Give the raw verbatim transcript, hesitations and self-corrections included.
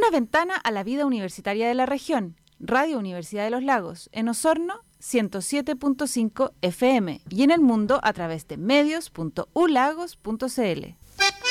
Una ventana a la vida universitaria de la región. Radio Universidad de los Lagos, en Osorno, ciento siete punto cinco F M y en el mundo a través de medios punto u lagos punto c l.